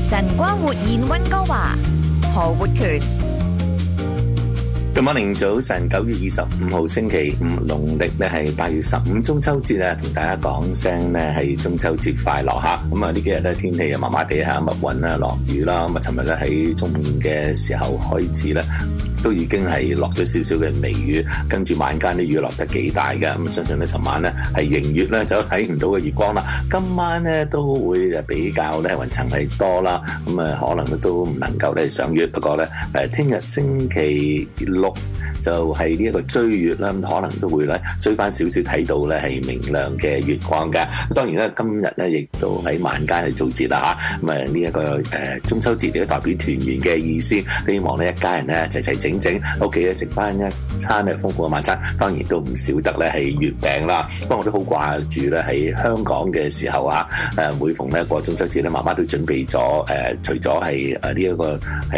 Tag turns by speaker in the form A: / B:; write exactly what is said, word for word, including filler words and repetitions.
A: 晨光活現溫哥華，何活權。
B: Good morning，早晨，九月二十五號星期五，農曆咧係八月十五中秋節啊，同大家講聲咧係中秋節快樂吓。咁啊呢幾日咧天氣啊麻麻地吓，密雲啦，落雨啦。咁啊，尋日咧喺中午嘅時候開始咧，都已經係落咗少少嘅微雨，跟住晚間啲雨落得幾大嘅。咁相信咧，尋晚咧係迎月咧就睇唔到嘅月光啦。今晚咧都會誒比較咧雲層係多啦，咁啊可能都唔能夠咧賞月。不過咧誒，聽日星期六就係呢一個追月啦，咁可能都會咧追翻少少睇到咧係明亮嘅月光嘅。當然咧，今日咧亦都喺晚間去做節啦嚇。咁啊呢一個誒中秋節亦都代表團圓嘅意思，希望咧一家人咧齊齊整整屋企咧食翻一餐咧豐富嘅晚餐。當然都唔少得咧係月餅啦。不過我都好掛住咧喺香港嘅時候啊，誒每逢咧過中秋節咧，媽媽都準備咗誒，除咗係誒呢一個